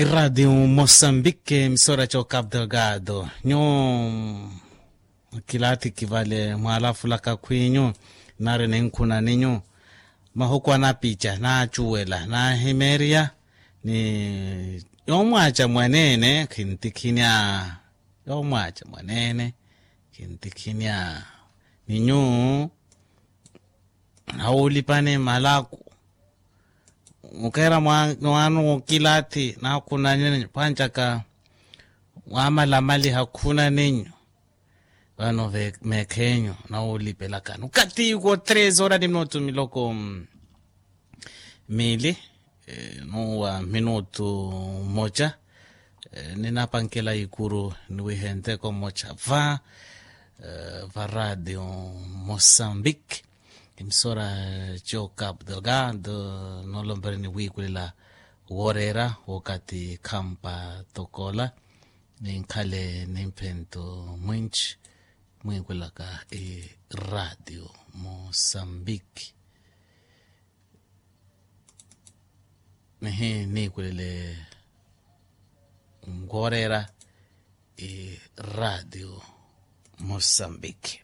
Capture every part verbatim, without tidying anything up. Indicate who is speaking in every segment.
Speaker 1: Radio Moçambique, emissora cho Cabo Delgado. Nyo kilati kivale mwalafu laka kwinyo nare nenkuna ninyo mahokwa na picha na chuwela na himeria ni yomwacha mwanene kintikinya yomwacha mwanene kintikinya ninyo haulipane malaku ukera mwanu kilati na kuna nyenye panchaka wamala mali hakuna ninyo wano mekenyo na ulipela kanu kati uko tres horas de minuto miloko mili e, no wa minuto moja e, ninapankela ikuru niwe hente ko mocha va e, va Radio Moçambique emissora cho Cabo Delgado no lombere ni wikulela worera wakati kampa tokola ninkale nimpento mwinchi mwikulaka e Radio Moçambique nehe nikulele ngorera e Radio Moçambique.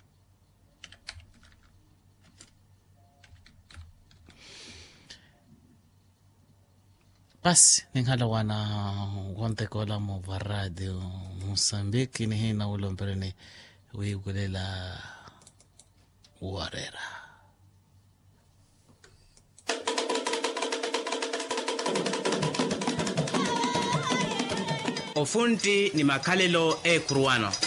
Speaker 1: Basi ninghala wana wonte kola mo va Radio Moçambique nehe na ulompere ni wikulela warera.
Speaker 2: Ofunti ni makalelo e kuruano.